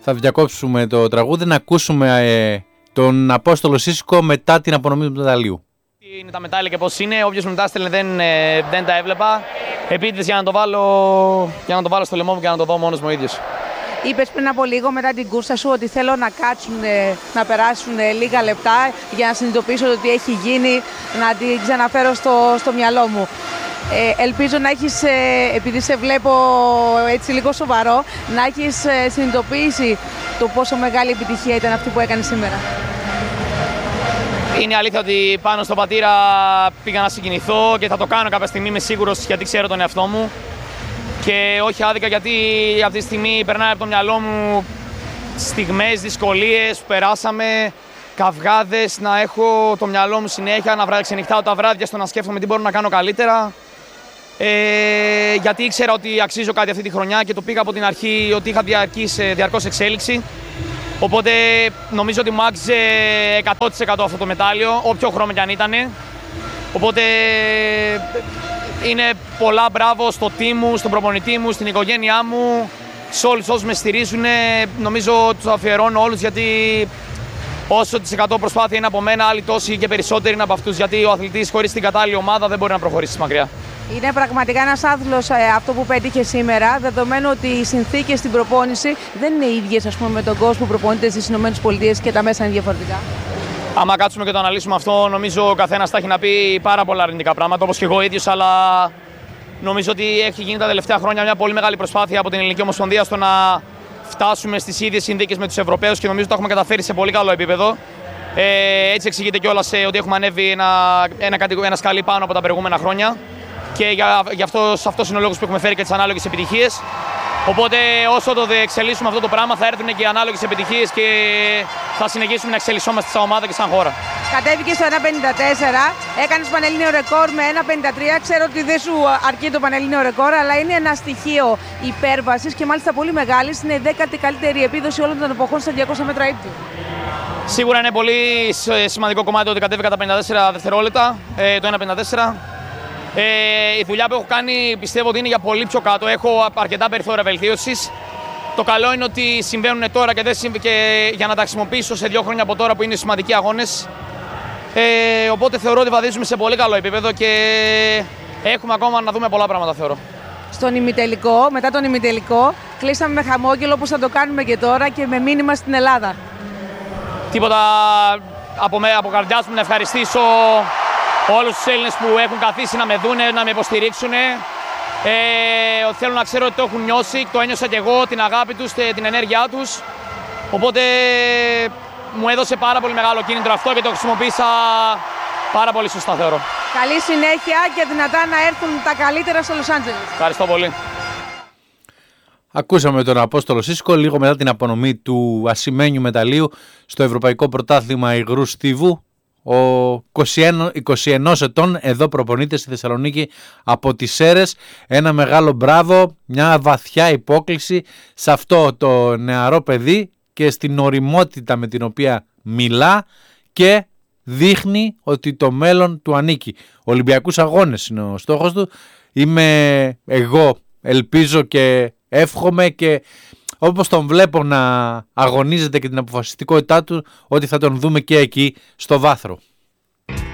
θα διακόψουμε το τραγούδι να ακούσουμε τον Απόστολο Σίσκο μετά την απονομή του μεταλλίου. Τι είναι τα μετάλλια και πώς είναι, όποιος μου τα έστελνε δεν τα έβλεπα. Επίτηδες για να το βάλω στο λαιμό μου και να το δω μόνος μου ο ίδιος. Είπες πριν από λίγο μετά την κούρσα σου ότι θέλω να κάτσουν, να περάσουν λίγα λεπτά για να συνειδητοποιήσω το τι έχει γίνει, να την ξαναφέρω στο μυαλό μου. Ελπίζω να έχεις, επειδή σε βλέπω έτσι λίγο σοβαρό, να έχεις συνειδητοποιήσει το πόσο μεγάλη επιτυχία ήταν αυτή που έκανε σήμερα. Είναι αλήθεια ότι πάνω στον πατήρα πήγα να συγκινηθώ και θα το κάνω κάποια στιγμή, είμαι σίγουρος, γιατί ξέρω τον εαυτό μου. Και όχι άδικα, γιατί αυτή τη στιγμή περνάει από το μυαλό μου στιγμές, δυσκολίες που περάσαμε, καυγάδες, να έχω το μυαλό μου συνέχεια, να ξενυχτάω τα βράδια στο να σκέφτομαι τι μπορώ να κάνω καλύτερα. Γιατί ήξερα ότι αξίζω κάτι αυτή τη χρονιά και το πήγα από την αρχή ότι είχα διαρκώς εξέλιξη. Οπότε νομίζω ότι μου άξιζε 100% αυτό το μετάλλιο, όποιο χρώμα κι αν ήταν. Οπότε είναι πολλά μπράβο στο team μου, στον προπονητή μου, στην οικογένειά μου, σε όλους όσους με στηρίζουν. Νομίζω τους αφιερώνω όλους, γιατί όσο τις 100 προσπάθεια είναι από μένα, άλλοι τόσοι και περισσότεροι είναι από αυτούς. Γιατί ο αθλητής χωρίς την κατάλληλη ομάδα δεν μπορεί να προχωρήσει μακριά. Είναι πραγματικά ένας άθλος αυτό που πέτυχε σήμερα, δεδομένου ότι οι συνθήκες στην προπόνηση δεν είναι ίδιες, ας πούμε, με τον κόσμο που προπονείται στις ΗΠΑ και τα μέσα είναι διαφορετικά. Άμα κάτσουμε και το αναλύσουμε αυτό, νομίζω ο καθένας θα έχει να πει πάρα πολλά αρνητικά πράγματα, όπως και εγώ ίδιος, αλλά νομίζω ότι έχει γίνει τα τελευταία χρόνια μια πολύ μεγάλη προσπάθεια από την Ελληνική Ομοσπονδία στο να φτάσουμε στις ίδιες συνθήκες με τους Ευρωπαίους και νομίζω ότι το έχουμε καταφέρει σε πολύ καλό επίπεδο. Έτσι εξηγείται κιόλας ότι έχουμε ανέβει ένα σκαλί πάνω από τα προηγούμενα χρόνια και γι' αυτό είναι ο λόγος που έχουμε φέρει και τις ανάλογες επιτυχίες. Οπότε όσο το εξελίσσουμε αυτό το πράγμα, θα έρθουν και οι ανάλογες επιτυχίες και θα συνεχίσουμε να εξελισσόμαστε σαν ομάδα και σαν χώρα. Κατέβηκες στο 1.54, έκανες πανελλήνιο ρεκόρ με 1.53. Ξέρω ότι δεν σου αρκεί το πανελλήνιο ρεκόρ, αλλά είναι ένα στοιχείο υπέρβασης και μάλιστα πολύ μεγάλης. Είναι η 10η καλύτερη επίδοση όλων των εποχών στα 200 μέτρα ύπτου. Σίγουρα είναι πολύ σημαντικό κομμάτι ότι κατέβηκα τα 54 δευτερόλεπτα, το 1.54. Η δουλειά που έχω κάνει πιστεύω ότι είναι για πολύ πιο κάτω. Έχω αρκετά περιθώρια βελτίωσης. Το καλό είναι ότι συμβαίνουν τώρα και για να τα χρησιμοποιήσω σε 2 χρόνια από τώρα που είναι σημαντικοί αγώνες. Οπότε θεωρώ ότι βαδίζουμε σε πολύ καλό επίπεδο και έχουμε ακόμα να δούμε πολλά πράγματα, θεωρώ. Στον ημιτελικό, μετά τον ημιτελικό, κλείσαμε με χαμόγελο όπως θα το κάνουμε και τώρα και με μήνυμα στην Ελλάδα. Τίποτα από καρδιάς μου να ευχαριστήσω όλους τους Έλληνες που έχουν καθίσει να με δούνε, να με υποστηρίξουν. Θέλω να ξέρω ότι το έχουν νιώσει, το ένιωσα και εγώ, την αγάπη τους, την ενέργειά τους. Οπότε μου έδωσε πάρα πολύ μεγάλο κίνητρο αυτό και το χρησιμοποίησα πάρα πολύ σωστά, θεωρώ. Καλή συνέχεια και δυνατά να έρθουν τα καλύτερα στο Λος Άντζελες. Ευχαριστώ πολύ. Ακούσαμε τον Απόστολο Σίσκο λίγο μετά την απονομή του ασημένιου μεταλλίου στο Ευρωπαϊκό Πρωτάθλημα Υγρού Στίβου. Ο 21 ετών εδώ προπονείται στη Θεσσαλονίκη από τις Σέρρες. Ένα μεγάλο μπράβο, μια βαθιά υπόκληση σε αυτό το νεαρό παιδί και στην ωριμότητα με την οποία μιλά και δείχνει ότι το μέλλον του ανήκει. Ολυμπιακούς αγώνες είναι ο στόχος του. Εγώ ελπίζω και εύχομαι και όπως τον βλέπω να αγωνίζεται και την αποφασιστικότητά του, ότι θα τον δούμε και εκεί στο βάθρο.